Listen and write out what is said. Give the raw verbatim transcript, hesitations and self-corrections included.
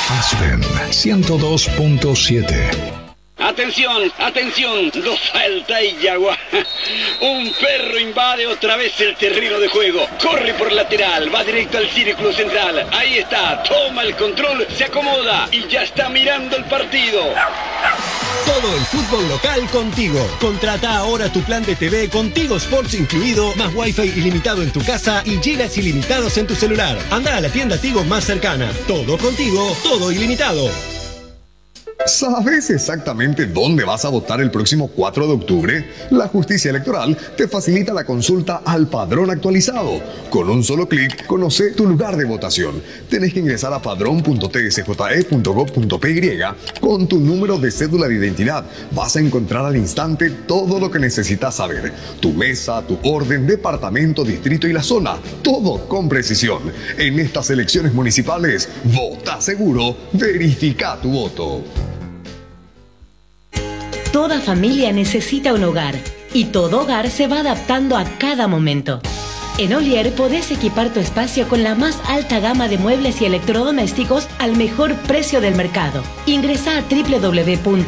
Aspen ciento dos punto siete. Atención, atención, lo salta y Yagua. Un perro invade otra vez el terreno de juego. Corre por lateral, va directo al círculo central. Ahí está, toma el control, se acomoda y ya está mirando el partido. Todo el fútbol local contigo. Contrata ahora tu plan de T V con Tigo Sports incluido, más Wi-Fi ilimitado en tu casa y gigas ilimitados en tu celular. Anda a la tienda Tigo más cercana. Todo contigo, todo ilimitado. ¿Sabes exactamente dónde vas a votar el próximo cuatro de octubre? La justicia electoral te facilita la consulta al padrón actualizado. Con un solo clic, conoce tu lugar de votación. Tenés que ingresar a padrón punto t s j e punto gov punto p y con tu número de cédula de identidad. Vas a encontrar al instante todo lo que necesitas saber. Tu mesa, tu orden, departamento, distrito y la zona. Todo con precisión. En estas elecciones municipales, vota seguro, verifica tu voto. Toda familia necesita un hogar y todo hogar se va adaptando a cada momento. En Olier podés equipar tu espacio con la más alta gama de muebles y electrodomésticos al mejor precio del mercado. Ingresá a doble u doble u doble u punto